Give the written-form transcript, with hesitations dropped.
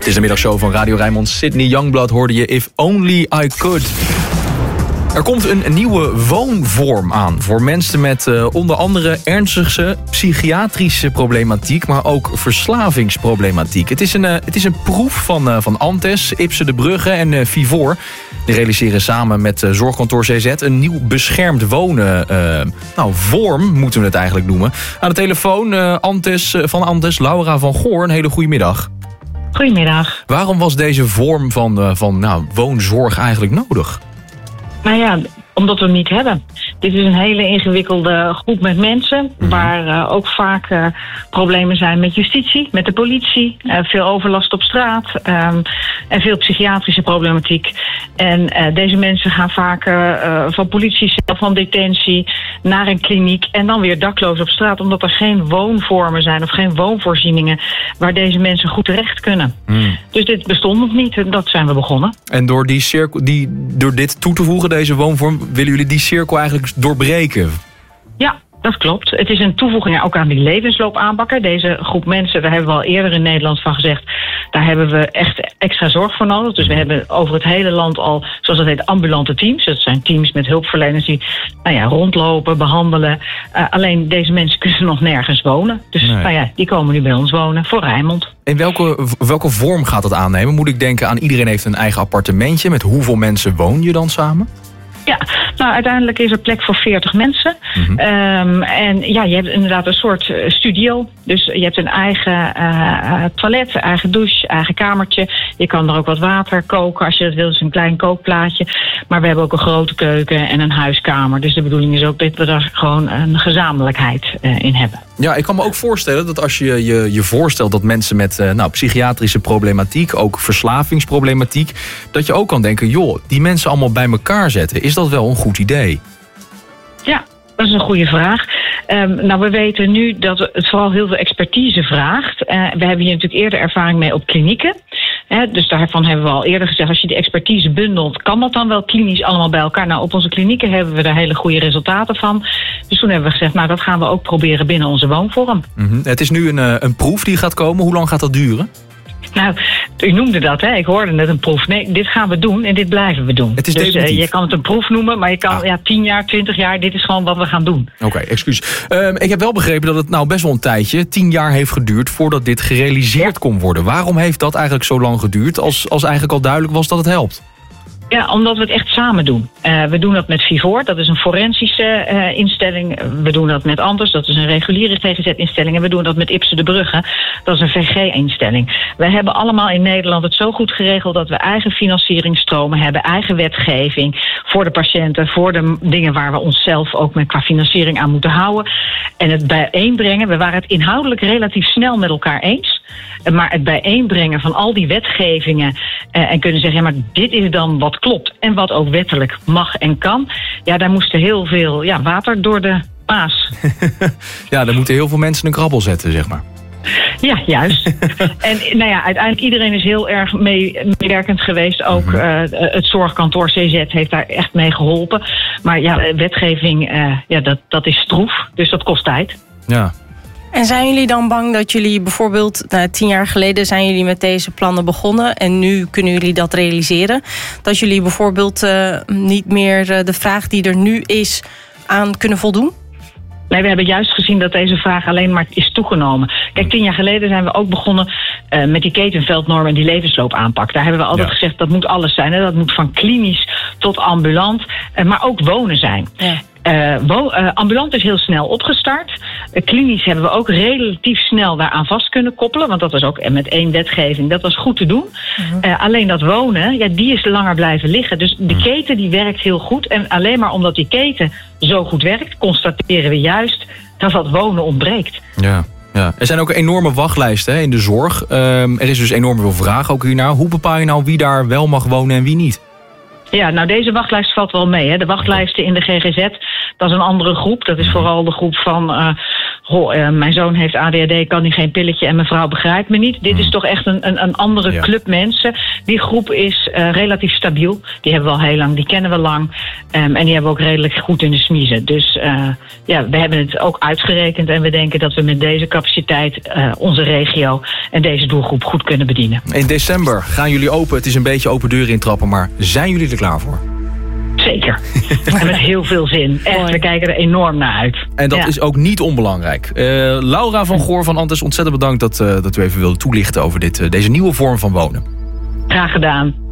Het is de middagshow van Radio Rijnmond. Sydney Youngblood hoorde je If Only I Could. Er komt een nieuwe woonvorm aan voor mensen met onder andere ernstige psychiatrische problematiek, maar ook verslavingsproblematiek. Het is een proef van Antes, Ipsen de Brugge en Vivor. Die realiseren samen met zorgkantoor CZ een nieuw beschermd wonen vorm, moeten we het eigenlijk noemen. Aan de telefoon van Antes, Laura van Goor. Een hele goede middag. Goedemiddag. Waarom was deze vorm van woonzorg eigenlijk nodig? Nou ja, omdat we hem niet hebben. Dit is een hele ingewikkelde groep met mensen, waar ook vaak problemen zijn met justitie, met de politie, veel overlast op straat en veel psychiatrische problematiek. En deze mensen gaan vaak van politiecel, van detentie naar een kliniek en dan weer dakloos op straat, omdat er geen woonvormen zijn of geen woonvoorzieningen waar deze mensen goed terecht kunnen. Dus dit bestond nog niet en dat zijn we begonnen. En door door dit toe te voegen, deze woonvorm, willen jullie die cirkel eigenlijk doorbreken? Ja, dat klopt. Het is een toevoeging ook aan die levensloopaanpakken. Deze groep mensen, daar hebben we al eerder in Nederland van gezegd, daar hebben we echt extra zorg voor nodig. Dus we hebben over het hele land al, zoals dat heet, ambulante teams. Dat zijn teams met hulpverleners die rondlopen, behandelen. Alleen deze mensen kunnen nog nergens wonen. Dus die komen nu bij ons wonen voor Rijnmond. In welke vorm gaat dat aannemen? Moet ik denken aan iedereen heeft een eigen appartementje. Met hoeveel mensen woon je dan samen? Ja, nou uiteindelijk is er plek voor 40 mensen. En ja, je hebt inderdaad een soort studio. Dus je hebt een eigen toilet, eigen douche, eigen kamertje. Je kan er ook wat water koken als je dat wil. Dus een klein kookplaatje. Maar we hebben ook een grote keuken en een huiskamer. Dus de bedoeling is ook dat we daar gewoon een gezamenlijkheid in hebben. Ja, ik kan me ook voorstellen dat als je je voorstelt dat mensen met psychiatrische problematiek, ook verslavingsproblematiek, dat je ook kan denken, joh, die mensen allemaal bij elkaar zetten. Is dat wel een goed idee? Ja, dat is een goede vraag. We weten nu dat het vooral heel veel expertise vraagt. We hebben hier natuurlijk eerder ervaring mee op klinieken. Dus daarvan hebben we al eerder gezegd, als je die expertise bundelt, kan dat dan wel klinisch allemaal bij elkaar? Nou, op onze klinieken hebben we daar hele goede resultaten van. Dus toen hebben we gezegd, dat gaan we ook proberen binnen onze woonvorm. Het is nu een proef die gaat komen. Hoe lang gaat dat duren? Nou, u noemde dat, hè? Ik hoorde net een proef. Nee, dit gaan we doen en dit blijven we doen. Het is dus definitief. Je kan het een proef noemen, maar je kan 10 jaar, 20 jaar, dit is gewoon wat we gaan doen. Oké, excuus. Ik heb wel begrepen dat het best wel een tijdje, 10 jaar heeft geduurd voordat dit gerealiseerd kon worden. Waarom heeft dat eigenlijk zo lang geduurd als eigenlijk al duidelijk was dat het helpt? Ja, omdat we het echt samen doen. We doen dat met Vivor, dat is een forensische instelling. We doen dat met Antes, dat is een reguliere GGZ-instelling. En we doen dat met Ipsen de Brugge, dat is een VG-instelling. We hebben allemaal in Nederland het zo goed geregeld dat we eigen financieringstromen hebben, eigen wetgeving voor de patiënten, voor de dingen waar we onszelf ook met qua financiering aan moeten houden. En het bijeenbrengen, we waren het inhoudelijk relatief snel met elkaar eens. Maar het bijeenbrengen van al die wetgevingen en kunnen zeggen, maar dit is dan wat klopt en wat ook wettelijk mag en kan. Ja, daar moest heel veel water door de Maas. Ja, daar moeten heel veel mensen een krabbel zetten, zeg maar. Ja, juist. En uiteindelijk iedereen is heel erg meewerkend geweest. Ook het zorgkantoor CZ heeft daar echt mee geholpen. Maar wetgeving, dat is stroef, dus dat kost tijd. Ja. En zijn jullie dan bang dat jullie bijvoorbeeld, 10 jaar geleden zijn jullie met deze plannen begonnen en nu kunnen jullie dat realiseren, dat jullie bijvoorbeeld niet meer de vraag die er nu is aan kunnen voldoen? Nee, we hebben juist gezien dat deze vraag alleen maar is toegenomen. Kijk, 10 jaar geleden zijn we ook begonnen met die ketenveldnormen en die levensloopaanpak. Daar hebben we altijd gezegd, dat moet alles zijn. Hè? Dat moet van klinisch tot ambulant, maar ook wonen zijn. Ja. Ambulant is heel snel opgestart. Klinisch hebben we ook relatief snel daaraan vast kunnen koppelen. Want dat was ook met 1 wetgeving. Dat was goed te doen. Alleen dat wonen, die is langer blijven liggen. Dus de keten die werkt heel goed. En alleen maar omdat die keten zo goed werkt, constateren we juist dat dat wonen ontbreekt. Ja. Ja. Er zijn ook enorme wachtlijsten in de zorg. Er is dus enorm veel vraag ook hiernaar. Hoe bepaal je nou wie daar wel mag wonen en wie niet? Ja, nou deze wachtlijst valt wel mee. Hè. De wachtlijsten in de GGZ, dat is een andere groep. Dat is vooral de groep van mijn zoon heeft ADHD, kan hij geen pilletje en mijn vrouw begrijpt me niet. Dit is toch echt een andere club mensen. Die groep is relatief stabiel. Die hebben we al heel lang, die kennen we lang. En die hebben we ook redelijk goed in de smiezen. Dus we hebben het ook uitgerekend. En we denken dat we met deze capaciteit onze regio en deze doelgroep goed kunnen bedienen. In december gaan jullie open. Het is een beetje open deuren intrappen, maar zijn jullie er klaar voor? Zeker. En met heel veel zin. Echt, we kijken er enorm naar uit. En dat is ook niet onbelangrijk. Laura van Goor van Antes, ontzettend bedankt dat u even wilde toelichten over deze nieuwe vorm van wonen. Graag gedaan.